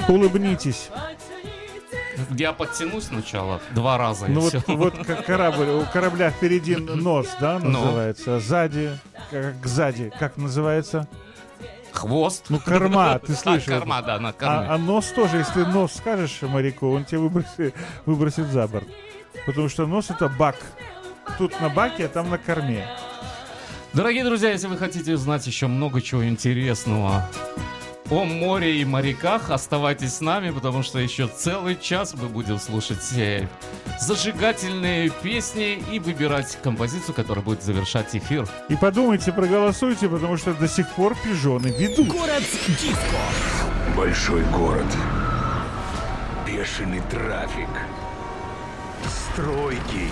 Улыбнитесь. Я подтянусь сначала 2 раза. Ну и вот как корабль, у корабля впереди нос, да, называется, а сзади, как называется? Хвост. Ну, корма, ты слышал. Корма, да, на корме. А нос тоже, если нос скажешь моряку, он тебя выбросит за борт. Потому что нос — это бак. Тут на баке, а там на корме. Дорогие друзья, если вы хотите узнать еще много чего интересного о море и моряках, оставайтесь с нами, потому что еще целый час мы будем слушать зажигательные песни и выбирать композицию, которая будет завершать эфир. И подумайте, проголосуйте, потому что до сих пор пижоны ведут. Город диско. Большой город. Бешеный трафик. Стройки.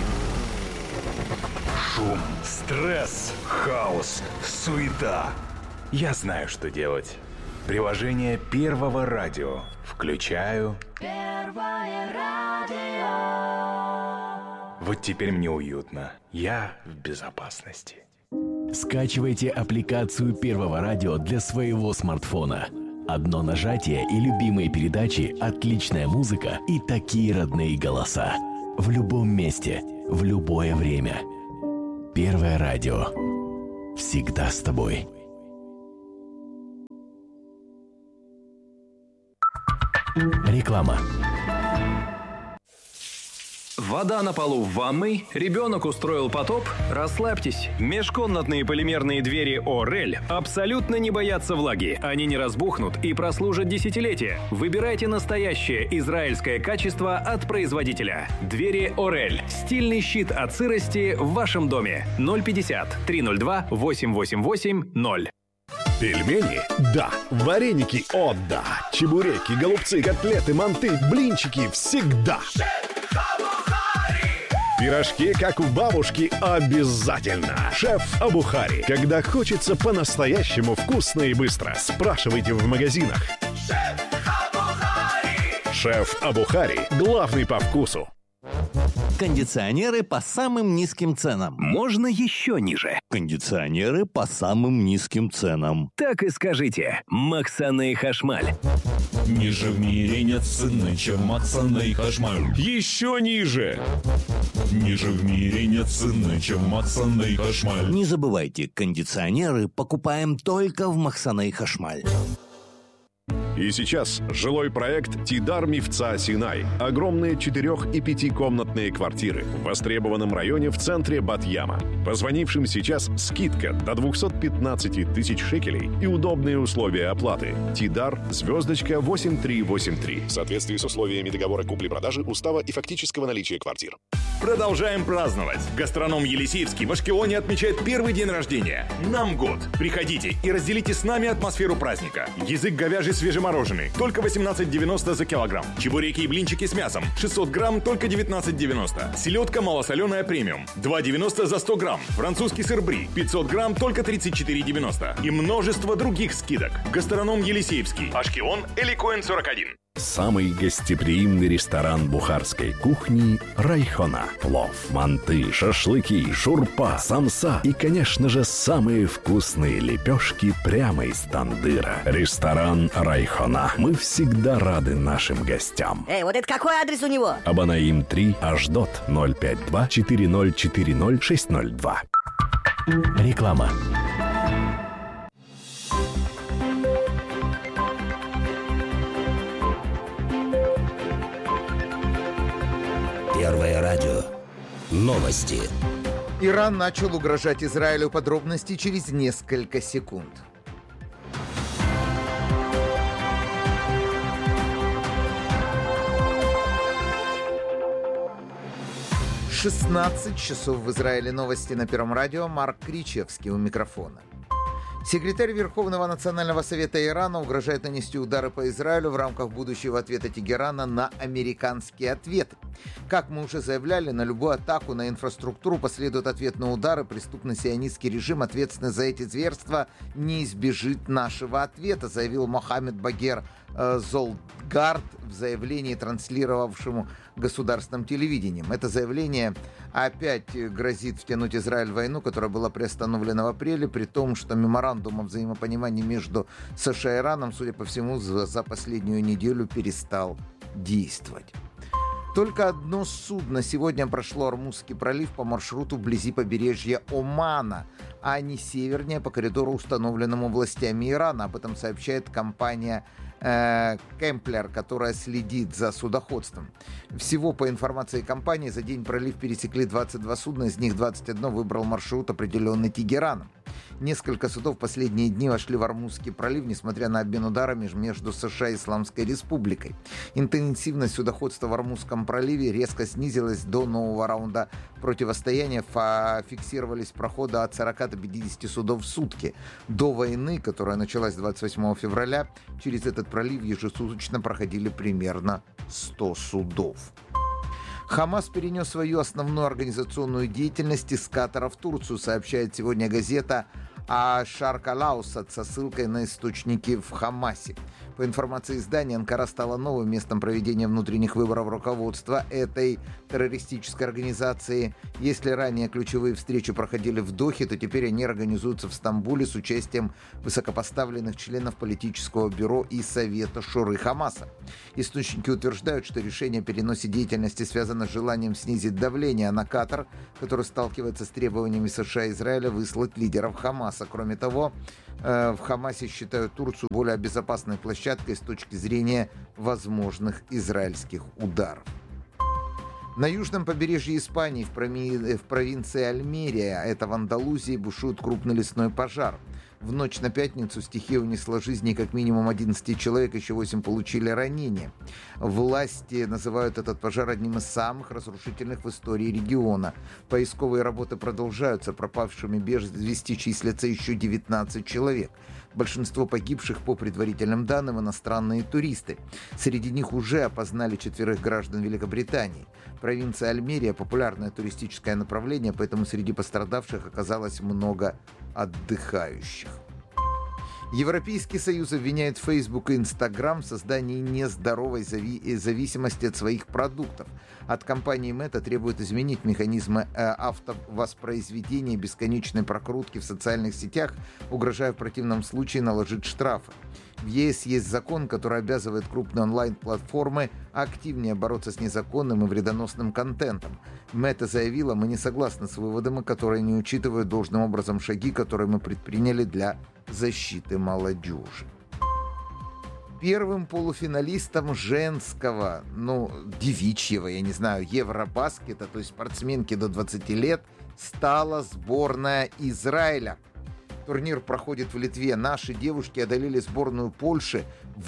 Шум. Стресс. Хаос. Суета. Я знаю, что делать. Приложение Первого радио. Включаю. Первое радио. Вот теперь мне уютно. Я в безопасности. Скачивайте аппликацию Первого радио для своего смартфона. Одно нажатие и любимые передачи, отличная музыка и такие родные голоса. В любом месте, в любое время. Первое радио. Всегда с тобой. Реклама. Вода на полу в ванной, ребенок устроил потоп, расслабьтесь. Межкомнатные полимерные двери Орель абсолютно не боятся влаги. Они не разбухнут и прослужат десятилетия. Выбирайте настоящее израильское качество от производителя. Двери Орель. Стильный щит от сырости в вашем доме. 050-302-888-0. Пельмени? Да. Вареники? О, да. Чебуреки, голубцы, котлеты, манты, блинчики всегда. Пирожки, как у бабушки, обязательно. Шеф Абухари. Когда хочется по-настоящему вкусно и быстро, спрашивайте в магазинах. Шеф Абухари. Главный по вкусу. Кондиционеры по самым низким ценам. Можно еще ниже. Кондиционеры по самым низким ценам. Так и скажите. Максаны Хашмаль. Ниже в мире нет цены, чем Максаны Хашмаль. Еще ниже. Ниже в мире нет цены, чем Максаны Хашмаль. Не забывайте, кондиционеры покупаем только в Максаны Хашмаль. И сейчас жилой проект «Тидар Мифца Синай». Огромные 4- и 5-комнатные квартиры в востребованном районе в центре Бат-Яма. Позвонившим сейчас скидка до 215 тысяч шекелей и удобные условия оплаты. «Тидар» звездочка 8383. В соответствии с условиями договора купли-продажи, устава и фактического наличия квартир. Продолжаем праздновать. Гастроном Елисеевский в Ашкелоне отмечает первый день рождения. Нам год. Приходите и разделите с нами атмосферу праздника. Язык говяжий свежемороженый. Только 18,90 за килограмм. Чебуреки и блинчики с мясом. 600 грамм, только 19,90. Селедка малосоленая премиум. 2,90 за 100 грамм. Французский сыр бри. 500 грамм, только 34,90. И множество других скидок. Гастроном Елисеевский. Ашкелон, Эликоэн 41. Самый гостеприимный ресторан бухарской кухни «Райхона». Плов, манты, шашлыки, шурпа, самса и, конечно же, самые вкусные лепешки прямо из тандыра. Ресторан «Райхона». Мы всегда рады нашим гостям. Вот это какой адрес у него? Абанаим 3, Ашдот, 052-4040-602. Реклама. Первое радио. Новости. Иран начал угрожать Израилю. Подробности через несколько секунд. — 16 часов в Израиле. Новости на Первом радио. Марк Кричевский у микрофона. Секретарь Верховного национального совета Ирана угрожает нанести удары по Израилю в рамках будущего ответа Тегерана на американский ответ. Как мы уже заявляли, на любую атаку на инфраструктуру последует ответный удар, и преступный сионистский режим, ответственный за эти зверства, не избежит нашего ответа, заявил Мохаммед Багер Золтгард в заявлении, транслировавшему государственным телевидением. Это заявление опять грозит втянуть Израиль в войну, которая была приостановлена в апреле, при том, что меморандум о взаимопонимании между США и Ираном, судя по всему, за последнюю неделю перестал действовать. Только одно судно сегодня прошло Ормузский пролив по маршруту вблизи побережья Омана, а не севернее по коридору, установленному властями Ирана. Об этом сообщает компания Кемплер, которая следит за судоходством. Всего, по информации компании, за день пролив пересекли 22 судна, из них 21 выбрал маршрут, определенный Тегераном. Несколько судов в последние дни вошли в Ормузский пролив, несмотря на обмен ударами между США и Исламской Республикой. Интенсивность судоходства в Ормузском проливе резко снизилась до нового раунда противостояния. Фиксировались проходы от 40 до 50 судов в сутки. До войны, которая началась 28 февраля, через этот пролив ежесуточно проходили примерно 100 судов. Хамас перенес свою основную организационную деятельность из Катара в Турцию, сообщает сегодня газета «Шарк Ал-Аусад» со ссылкой на источники в Хамасе. По информации издания, Анкара стала новым местом проведения внутренних выборов руководства этой террористической организации. Если ранее ключевые встречи проходили в Дохе, то теперь они организуются в Стамбуле с участием высокопоставленных членов политического бюро и Совета Шуры Хамаса. Источники утверждают, что решение о переносе деятельности связано с желанием снизить давление на Катар, который сталкивается с требованиями США и Израиля выслать лидеров Хамаса. Кроме того, в Хамасе считают Турцию более безопасной площадкой с точки зрения возможных израильских ударов. На южном побережье Испании, в провинции Альмерия, это в Андалузии, бушует крупный лесной пожар. В ночь на пятницу стихия унесла жизни как минимум 11 человек, еще 8 получили ранения. Власти называют этот пожар одним из самых разрушительных в истории региона. Поисковые работы продолжаются, пропавшими без вести числятся еще 19 человек. Большинство погибших, по предварительным данным, иностранные туристы. Среди них уже опознали 4 граждан Великобритании. Провинция Альмерия – популярное туристическое направление, поэтому среди пострадавших оказалось много отдыхающих. Европейский Союз обвиняет Facebook и Instagram в создании нездоровой зависимости от своих продуктов. От компании Meta требует изменить механизмы автовоспроизведения бесконечной прокрутки в социальных сетях, угрожая в противном случае наложить штрафы. В ЕС есть закон, который обязывает крупные онлайн-платформы активнее бороться с незаконным и вредоносным контентом. Мета заявила: мы не согласны с выводами, которые не учитывают должным образом шаги, которые мы предприняли для защиты молодежи. Первым полуфиналистом женского, девичьего, Евробаскета, то есть спортсменки до 20 лет, стала сборная Израиля. Турнир проходит в Литве. Наши девушки одолели сборную Польши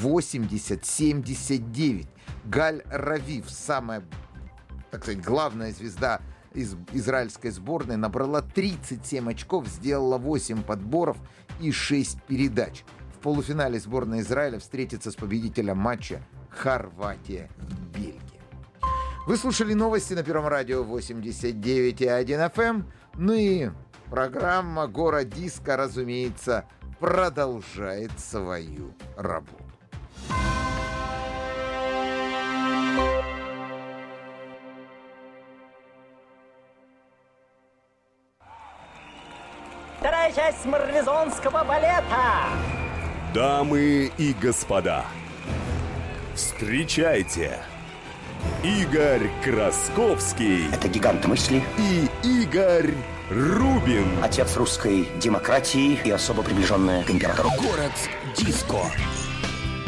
80-79. Галь Равив, самая, главная звезда из израильской сборной, набрала 37 очков, сделала 8 подборов и 6 передач. В полуфинале сборная Израиля встретится с победителем матча Хорватия-Бельгия. Вы слушали новости на Первом радио 89,1 FM. И программа «Город-диско», разумеется, продолжает свою работу. Вторая часть марлезонского балета. Дамы и господа, встречайте, Игорь Красковский. Это гигант мысли. И Игорь Рубин. Отец русской демократии и особо приближенная к императору. Город-диско.